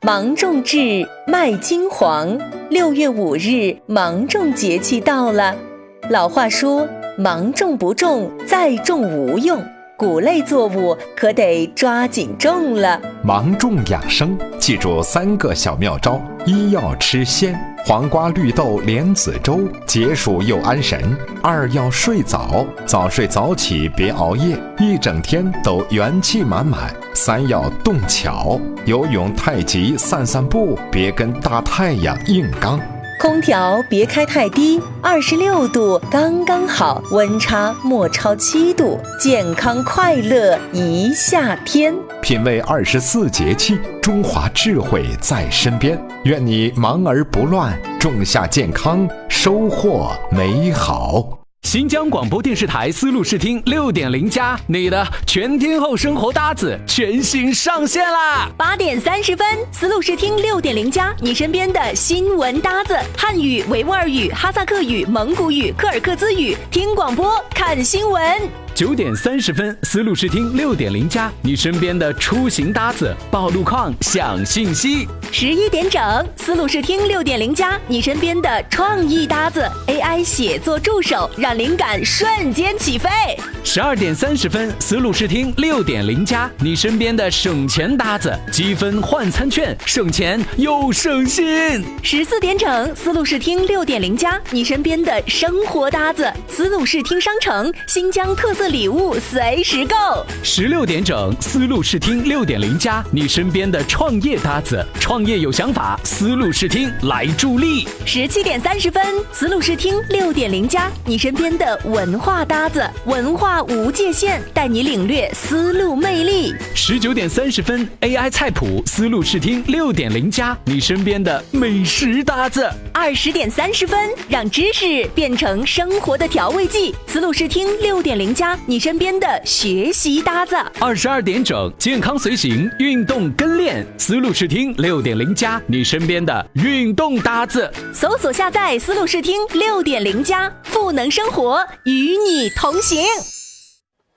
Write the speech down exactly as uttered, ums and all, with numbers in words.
芒种至，麦金黄。六月五日，芒种节气到了。老话说，芒种不种，再种无用。谷类作物可得抓紧种了。 芒种养生，记住三个小妙招：一要吃鲜，黄瓜、绿豆、莲子粥解暑又安神；二要睡早，早睡早起，别熬夜，一整天都元气满满；三要动巧，游泳、太极、散散步，别跟大太阳硬刚。 空调别开太低，二十六度刚刚好，温差莫超七度，健康快乐一夏天。 品味二十四节气，中华智慧在身边。愿你忙而不乱，种下健康，收获美好。 新疆广播电视台丝路视听六点零加，你的全天候生活搭子全新上线啦！ 八点三十分，丝路视听六点零加，你身边的新闻搭子，汉语、维吾尔语、哈萨克语、蒙古语、柯尔克孜语，听广播看新闻。 九点三十分，丝路视听六点零加，你身边的出行搭子，报路况、享信息。 十一点整，丝路视听六点零加，你身边的创意搭子 ，A I 写作助手，让灵感瞬间起飞。 十二点三十分，丝路视听六点零加，你身边的省钱搭子，积分换餐券，省钱又省心。 十四点整，丝路视听六点零加，你身边的生活搭子，丝路视听商城，新疆特色礼物随时购。 十六点整，丝路视听六点零加，你身边的创业搭子，创业有想法，丝路视听来助力。 十七点三十分，丝路视听六点零加，你身边的文化搭子，文化无界限，带你领略丝路魅力。 十九点三十分 ，A I 菜谱，丝路视听六点零加，你身边的美食搭子。 二十点三十分，让知识变成生活的调味剂，丝路视听六点零加，你身边的学习搭子。 二十二点整，健康随行，运动跟练，丝路视听六点零加，你身边的运动搭子。 搜索下载丝路视听六点零加，赋能生活，与你同行。